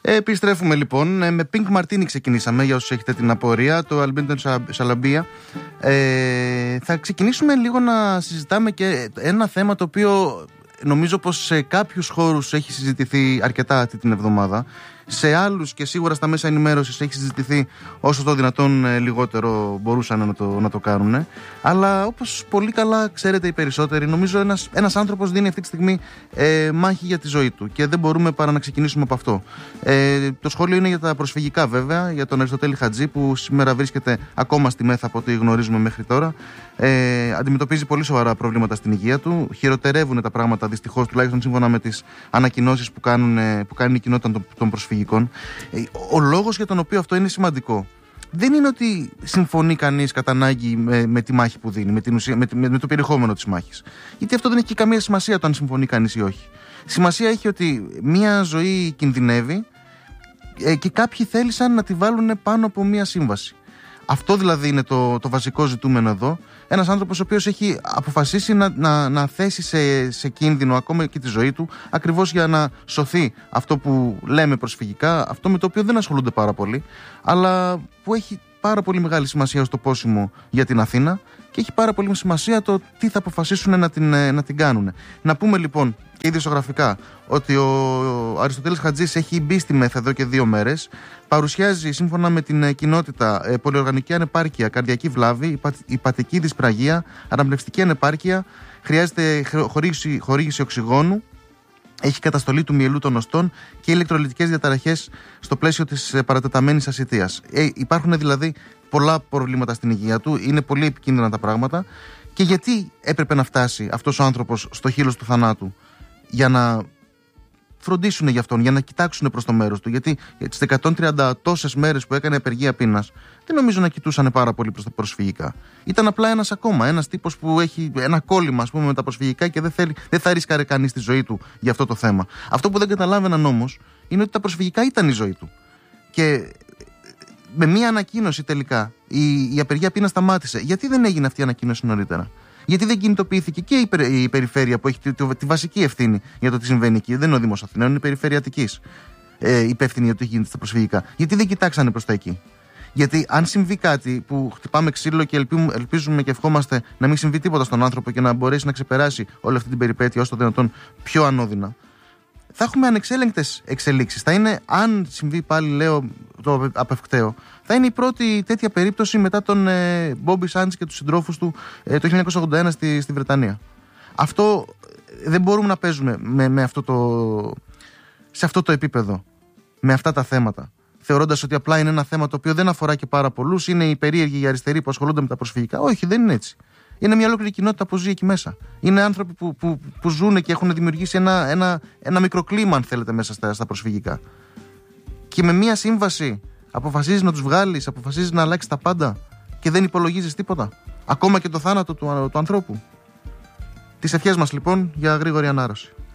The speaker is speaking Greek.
Επιστρέφουμε λοιπόν. Με Pink Martini ξεκινήσαμε, για όσους έχετε την απορία, το Αλμπέντο Σαλαμπία. Θα ξεκινήσουμε λίγο να συζητάμε και ένα θέμα το οποίο νομίζω πως σε κάποιους χώρους έχει συζητηθεί αρκετά αυτή την εβδομάδα. Σε άλλους και σίγουρα στα μέσα ενημέρωσης έχει συζητηθεί όσο το δυνατόν λιγότερο μπορούσαν να το κάνουν. Αλλά όπως πολύ καλά ξέρετε οι περισσότεροι, νομίζω ένας άνθρωπος δίνει αυτή τη στιγμή μάχη για τη ζωή του και δεν μπορούμε παρά να ξεκινήσουμε από αυτό. Το σχόλιο είναι για τα προσφυγικά βέβαια, για τον Αριστοτέλη Χατζή που σήμερα βρίσκεται ακόμα στη ΜΕΘ από ό,τι γνωρίζουμε μέχρι τώρα. Αντιμετωπίζει πολύ σοβαρά προβλήματα στην υγεία του. Χειροτερεύουν τα πράγματα δυστυχώς, τουλάχιστον σύμφωνα με τις ανακοινώσεις που κάνει η κοινότητα των προσφυγικών. Ο λόγος για τον οποίο αυτό είναι σημαντικό δεν είναι ότι συμφωνεί κανείς κατά ανάγκη με τη μάχη που δίνει, με το περιεχόμενο της μάχης. Γιατί αυτό δεν έχει καμία σημασία το αν συμφωνεί κανείς ή όχι. Σημασία έχει ότι μία ζωή κινδυνεύει και κάποιοι θέλησαν να τη βάλουν πάνω από μία σύμβαση. Αυτό δηλαδή είναι το βασικό ζητούμενο εδώ. Ένας άνθρωπος ο οποίος έχει αποφασίσει να θέσει σε κίνδυνο ακόμα και τη ζωή του, ακριβώς για να σωθεί αυτό που λέμε προσφυγικά, αυτό με το οποίο δεν ασχολούνται πάρα πολύ, αλλά που έχει πάρα πολύ μεγάλη σημασία στο πόσιμο για την Αθήνα και έχει πάρα πολύ σημασία το τι θα αποφασίσουν να την κάνουν. Να πούμε λοιπόν και ειδησιογραφικά ότι ο Αριστοτέλης Χατζής έχει μπει στη ΜΕΘ εδώ και 2 μέρες. Παρουσιάζει σύμφωνα με την κοινότητα πολυοργανική ανεπάρκεια, καρδιακή βλάβη, υπατική δυσπραγία, αναπνευστική ανεπάρκεια, χρειάζεται χορήγηση οξυγόνου, έχει καταστολή του μυελού των οστών και ηλεκτρολιτικές διαταραχές στο πλαίσιο της παρατεταμένης ασιτείας. Υπάρχουν δηλαδή πολλά προβλήματα στην υγεία του, είναι πολύ επικίνδυνα τα πράγματα. Και γιατί έπρεπε να φτάσει αυτός ο άνθρωπος στο χείλος του θανάτου? Για να φροντίσουν για αυτόν, για να κοιτάξουν προς το μέρος του. Γιατί τις 130 τόσες μέρες που έκανε απεργία πείνας, δεν νομίζω να κοιτούσαν πάρα πολύ προς τα προσφυγικά. Ήταν απλά ένας τύπος που έχει ένα κόλλημα, ας πούμε, με τα προσφυγικά και δεν θα ρίσκαρε κανείς τη ζωή του για αυτό το θέμα. Αυτό που δεν καταλάβαιναν όμως είναι ότι τα προσφυγικά ήταν η ζωή του. Και με μία ανακοίνωση τελικά η απεργία πείνας σταμάτησε. Γιατί δεν έγινε αυτή η ανακοίνωση νωρίτερα? Γιατί δεν κινητοποιήθηκε και η περιφέρεια που έχει τη βασική ευθύνη για το τι συμβαίνει εκεί? Δεν είναι ο Δήμος Αθηναίων, είναι η περιφέρεια Αττικής υπεύθυνη για το τι γίνεται στα προσφυγικά. Γιατί δεν κοιτάξανε προς τα εκεί? Γιατί αν συμβεί κάτι που χτυπάμε ξύλο και ελπίζουμε και ευχόμαστε να μην συμβεί τίποτα στον άνθρωπο και να μπορέσει να ξεπεράσει όλη αυτή την περιπέτεια όσο το δυνατόν πιο ανώδυνα, θα έχουμε ανεξέλεγκτες εξελίξεις. Θα είναι, αν συμβεί πάλι, λέω το απευκταίο, θα είναι η πρώτη τέτοια περίπτωση μετά τον Μπόμπι Σάντς και τους συντρόφους του το 1981 στη Βρετανία. Αυτό δεν μπορούμε να παίζουμε σε αυτό το επίπεδο, με αυτά τα θέματα, θεωρώντας ότι απλά είναι ένα θέμα το οποίο δεν αφορά και πάρα πολλούς, είναι οι περίεργοι οι αριστεροί που ασχολούνται με τα προσφυγικά. Όχι, δεν είναι έτσι. Είναι μια ολόκληρη κοινότητα που ζει εκεί μέσα. Είναι άνθρωποι που ζουν και έχουν δημιουργήσει ένα μικροκλίμα, αν θέλετε, μέσα στα προσφυγικά. Και με μια σύμβαση αποφασίζεις να τους βγάλεις, αποφασίζεις να αλλάξεις τα πάντα και δεν υπολογίζεις τίποτα. Ακόμα και το θάνατο του ανθρώπου. Τις ευχές μας λοιπόν για γρήγορη ανάρρωση.